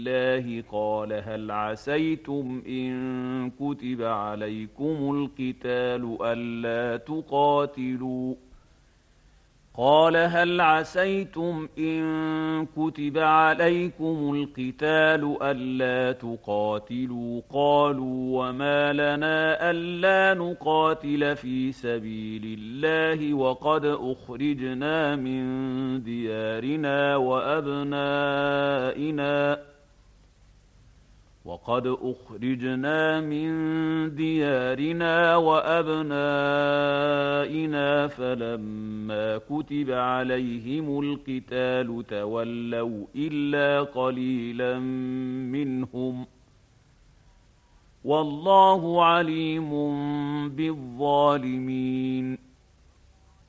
الله قال هل عسيتم إن كتب عليكم القتال ألا تقاتلوا قال هل عسيتم إن كتب عليكم القتال ألا تقاتلوا قالوا وما لنا ألا نقاتل في سبيل الله وقد أخرجنا من ديارنا وأبنائنا فلما كتب عليهم القتال تولوا إلا قليلا منهم والله عليم بالظالمين